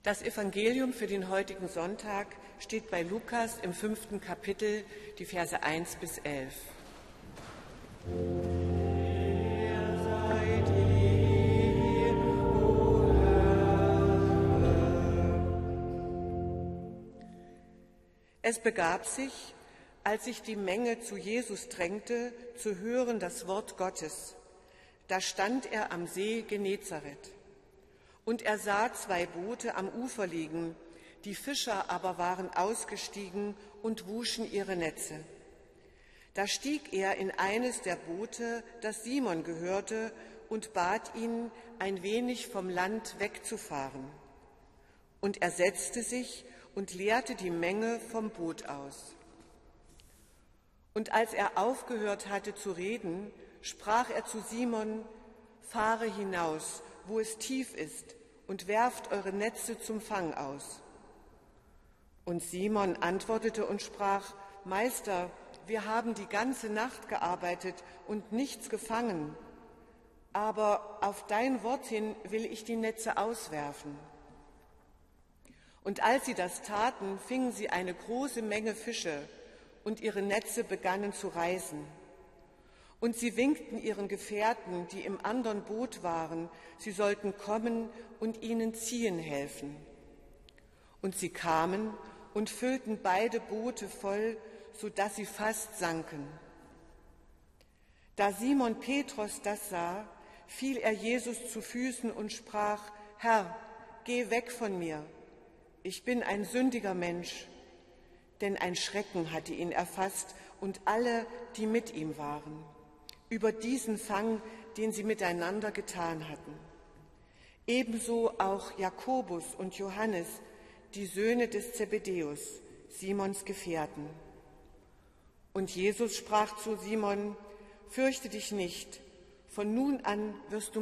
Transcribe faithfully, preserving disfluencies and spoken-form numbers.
Das Evangelium für den heutigen Sonntag steht bei Lukas im fünften Kapitel, die Verse eins bis elf. Es begab sich, als sich die Menge zu Jesus drängte, zu hören das Wort Gottes. Da stand er am See Genezareth. Und er sah zwei Boote am Ufer liegen, die Fischer aber waren ausgestiegen und wuschen ihre Netze. Da stieg er in eines der Boote, das Simon gehörte, und bat ihn, ein wenig vom Land wegzufahren. Und er setzte sich und leerte die Menge vom Boot aus. Und als er aufgehört hatte zu reden, sprach er zu Simon: Fahre hinaus, wo es tief ist, und werft eure Netze zum Fang aus. Und Simon antwortete und sprach: Meister, wir haben die ganze Nacht gearbeitet und nichts gefangen, aber auf dein Wort hin will ich die Netze auswerfen. Und als sie das taten, fingen sie eine große Menge Fische, und ihre Netze begannen zu reißen. Und sie winkten ihren Gefährten, die im anderen Boot waren, sie sollten kommen und ihnen ziehen helfen. Und sie kamen und füllten beide Boote voll, so dass sie fast sanken. Da Simon Petrus das sah, fiel er Jesus zu Füßen und sprach: Herr, geh weg von mir, ich bin ein sündiger Mensch. Denn ein Schrecken hatte ihn erfasst und alle, die mit ihm waren, über diesen Fang, den sie miteinander getan hatten. Ebenso auch Jakobus und Johannes, die Söhne des Zebedäus, Simons Gefährten. Und Jesus sprach zu Simon: Fürchte dich nicht, von nun an wirst du